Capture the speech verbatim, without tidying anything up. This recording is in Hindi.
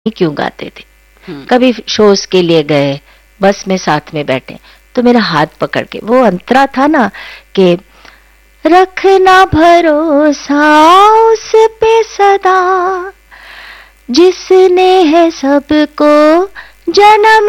क्यों गाते थे। कभी शोज के लिए गए, बस में साथ में बैठे तो मेरा हाथ पकड़ के, वो अंतरा था ना कि रखना भरोसा उस पे सदा जिसने है सबको जन्म